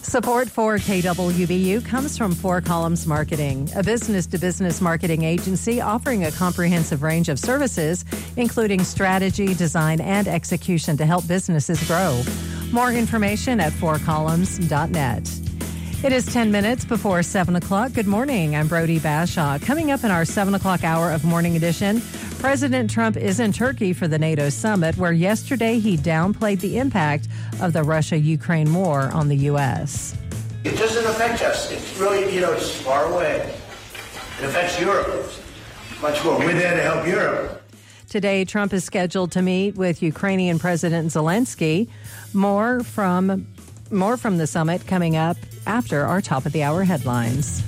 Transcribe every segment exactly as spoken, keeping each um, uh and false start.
Support for K W B U comes from Four Columns Marketing, a business-to-business marketing agency offering a comprehensive range of services, including strategy, design, and execution to help businesses grow. More information at four columns dot net. It is ten minutes before seven o'clock. Good morning. I'm Brody Bashaw. Coming up in our seven o'clock hour of Morning Edition, President Trump is in Turkey for the NATO summit, where yesterday he downplayed the impact of the Russia-Ukraine war on the U S. It doesn't affect us. It's really, you know, it's far away. It affects Europe much more. We're there to help Europe. Today, Trump is scheduled to meet with Ukrainian President Zelensky. More from more from the summit coming up after our top of the hour headlines.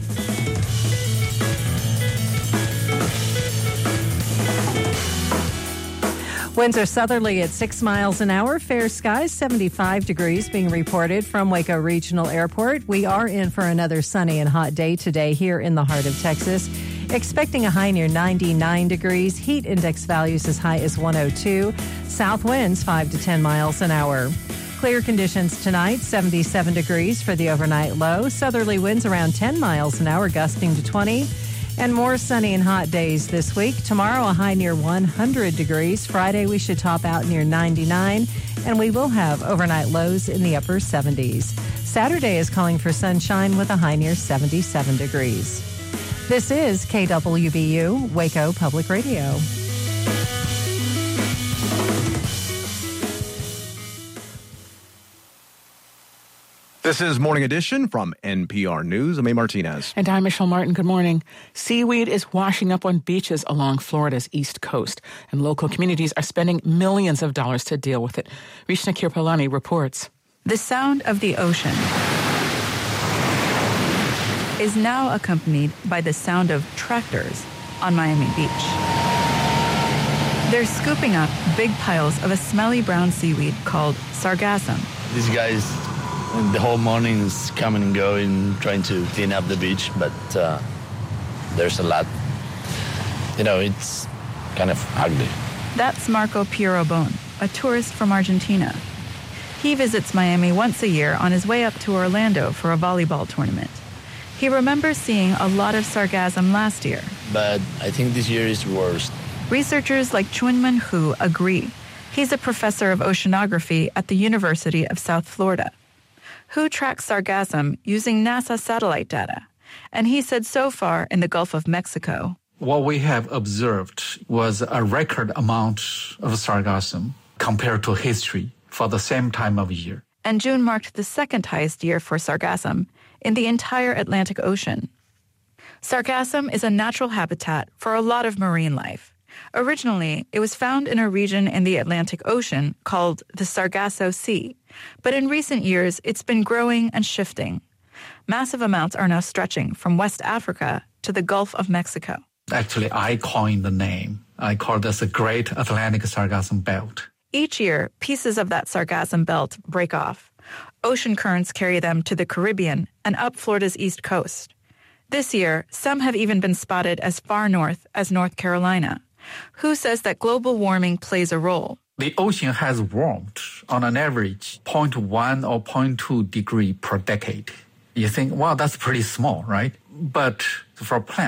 Winds are southerly at six miles an hour. Fair skies, seventy-five degrees being reported from Waco Regional Airport. We are in for another sunny and hot day today here in the heart of Texas. Expecting a high near ninety-nine degrees. Heat index values as high as one oh two. South winds five to ten miles an hour. Clear conditions tonight, seventy-seven degrees for the overnight low. Southerly winds around ten miles an hour, gusting to twenty. And more sunny and hot days this week. Tomorrow, a high near one hundred degrees. Friday, we should top out near ninety-nine. And we will have overnight lows in the upper seventies. Saturday is calling for sunshine with a high near seventy-seven degrees. This is K W B U, Waco Public Radio. This is Morning Edition from N P R News. I'm A. Martinez. And I'm Michelle Martin. Good morning. Seaweed is washing up on beaches along Florida's east coast, and local communities are spending millions of dollars to deal with it. Rishna Kirpalani reports. The sound of the ocean is now accompanied by the sound of tractors on Miami Beach. They're scooping up big piles of a smelly brown seaweed called sargassum. These guys, the whole morning is coming and going, trying to clean up the beach, but uh, there's a lot. You know, it's kind of ugly. That's Marco Pierobon, a tourist from Argentina. He visits Miami once a year on his way up to Orlando for a volleyball tournament. He remembers seeing a lot of sargassum last year. But I think this year is worse. Researchers like Chunmin Hu agree. He's a professor of oceanography at the University of South Florida. Hu tracks sargassum using NASA satellite data. And he said so far in the Gulf of Mexico, what we have observed was a record amount of sargassum compared to history for the same time of year. And June marked the second highest year for sargassum in the entire Atlantic Ocean. Sargassum is a natural habitat for a lot of marine life. Originally, it was found in a region in the Atlantic Ocean called the Sargasso Sea, but in recent years, it's been growing and shifting. Massive amounts are now stretching from West Africa to the Gulf of Mexico. Actually, I coined the name. I call this the Great Atlantic Sargassum Belt. Each year, pieces of that sargassum belt break off. Ocean currents carry them to the Caribbean and up Florida's east coast. This year, some have even been spotted as far north as North Carolina. Hu says that global warming plays a role. The ocean has warmed on an average zero point one or zero point two degree per decade. You think, wow, that's pretty small, right? But for plants,